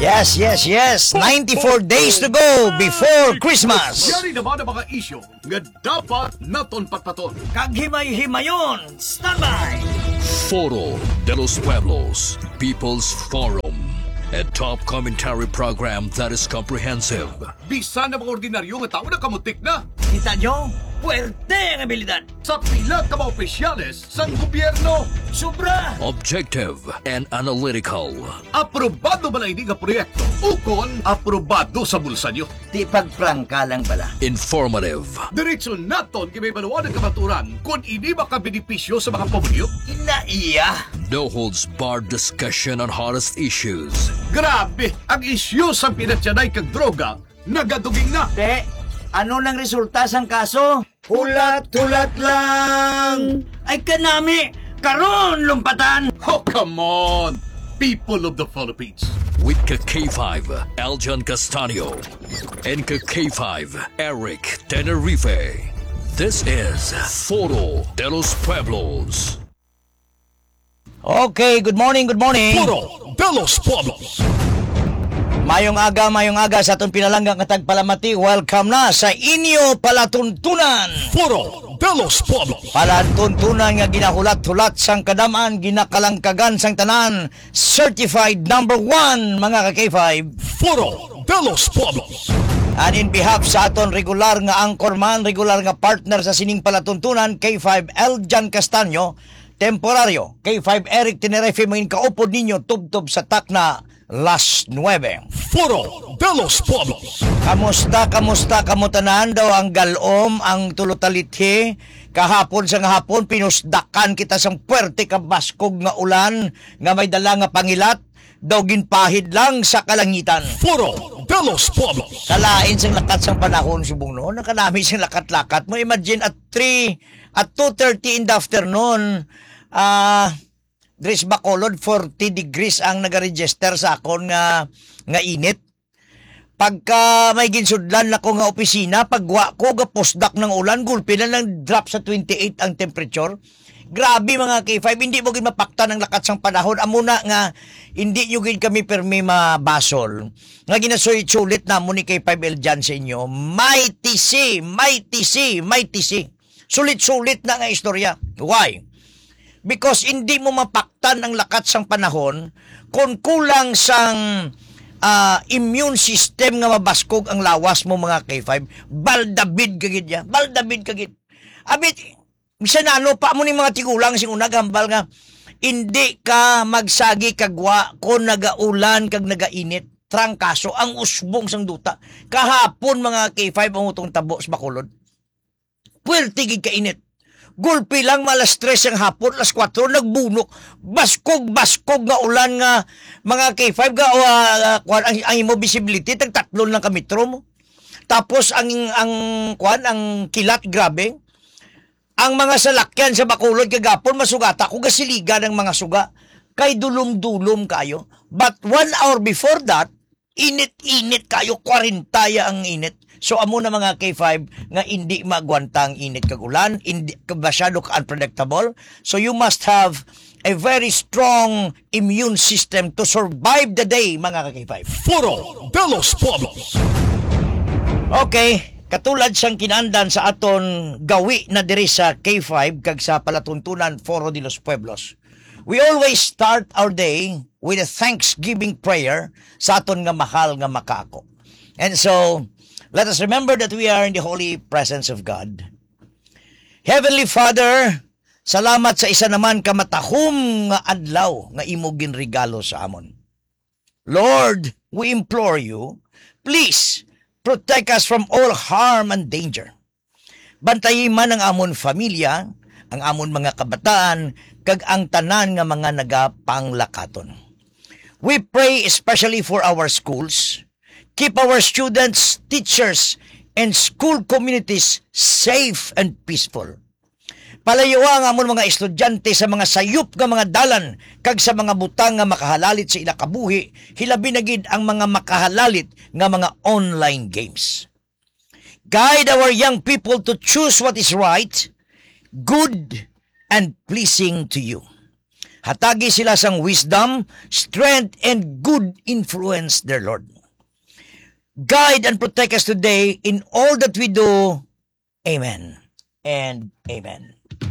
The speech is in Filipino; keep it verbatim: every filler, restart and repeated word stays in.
Yes, yes, yes. ninety-four days to go before Christmas. Yari naman ang mga isyo nga dapat naton patpaton. Kag himay-himayon, standby! Foro de los Pueblos, People's Forum, a top commentary program that is comprehensive. Bisa na mga ordinaryo nga tao na kamutik na. Kita nyo? Puwerte ang abilidad. Sa pila ka mga opisyales sang gobyerno. Sobra! Objective and analytical. Aprobado ba na ini nga proyekto? Ukon, aprobado sa bulsa nyo. Di pagprangka lang pala. Informative. Diretso naton kay may maluwan ng kamaturan kung ini makabenepisyo sa mga pamilyo. Inaiya! No holds barred discussion on hottest issues. Grabe! Ang isyu sa pinatyanay kag droga, nagaduging na. Te, ano nang resulta sang kaso? Hulat-hulat lang! Ay kanami! Karon lumpatan! Oh, come on! People of the Philippines. With K K five, Aljan Castanio. And K K five, Eric Tenerife. This is Foro de los Pueblos. Okay, good morning, good morning. Foro de los Pueblos. Mayong aga, mayong aga sa atong pinalanggang katag palamati. Welcome na sa inyo palatuntunan. Foro de los Pueblos. Palatuntunan nga ginahulat-hulat sang kadaman, ginakalangkagan sang tanan. Certified number one, mga ka-K five. Foro de los Pueblos. And in behalf sa aton regular nga anchorman, regular nga partner sa sining palatuntunan, K five Eljan Castanyo, temporaryo, K five Eric Tenerife, mga kaupod ninyo tubtob sa takna Las Nueve. Foro de los Pueblos. Kamusta, kamusta, kamutanan daw ang galom, ang tulutalithi. Kahapon sa hapon, pinusdakan kita sang puwerte ka baskog nga ulan, nga may dala nga pangilat, daw ginpahid lang sa kalangitan. Foro de los Pueblos. Kalain sang lakat sang panahon subong noon, nakalami sang lakat-lakat mo. Imagine at three, at two thirty in the afternoon, ah, uh, Dres Bacolod, forty degrees ang nagaregister sa akon nga nga init. Pagka may ginsudlan ako nga opisina, pagwa ko ga postdak ng ulan, gulpi na lang drop sa twenty-eight ang temperature. Grabe mga K five, hindi mo gid mapakta ng lakat sang panahon. Amo na nga hindi nyo gid kami permi mabasol. Nga ginasulit-sulit na mo ni K five Eljan sa inyo. Mighty C, mighty C, mighty C. Sulit-sulit na nga istorya. Why? Because hindi mo mapaktan ang lakat sang panahon kung kulang sang uh, immune system nga mabaskog ang lawas mo mga K five. Baldabid kagid ya. Baldabid kagid. Abit, bisa na ano pa mo ni mga tigulang sing una gambal nga hindi ka magsagi kagwa kung nagaulan kag nagainit. Trangkaso ang usbong sang duta. Kahapon mga K five ang utong tabo sa Bacolod. Puwerte gid kainit. Gulpi lang malas tres ang hapon, alas kwatro, nagbunok. Baskog-baskog nga ulan nga mga K five ga, uh, kwan, ang, ang imo visibility, tag tatlo lang ka metro mo. Tapos ang, ang, kwan, ang kilat, grabe. Ang mga salakyan sa Bacolod kagapon, masugata ko gasiliga ng mga suga. Kay dulom-dulom kayo. But one hour before that, init-init kayo, kwarintaya ang init. So amo na mga K five nga hindi magwantang init kag ulan, hindi masyado ka unpredictable. So you must have a very strong immune system to survive the day mga K five. Foro de los Pueblos. Okay, katulad siyang kinandan sa aton gawi na diri sa K five kag sa palatuntunan Foro de los Pueblos. We always start our day with a thanksgiving prayer sa aton nga mahal nga makaako. And so let us remember that we are in the holy presence of God. Heavenly Father, salamat sa isa naman ka matahom nga adlaw nga imo ginregalo sa amon. Lord, we implore you, please protect us from all harm and danger. Bantayin man ang amon familia, ang amon mga kabataan, kag ang tanan nga mga nagapanglakaton. We pray especially for our schools. Keep our students, teachers, and school communities safe and peaceful. Palayo ang amon mga estudyante sa mga sayop nga mga dalan kag sa mga butang nga makahalalit sa ila kabuhi, hilabi na gid ang mga makahalalit nga mga online games. Guide our young people to choose what is right, good, and pleasing to you. Hatagi sila sang wisdom, strength, and good influence, dear Lord. Guide and protect us today in all that we do. Amen and amen.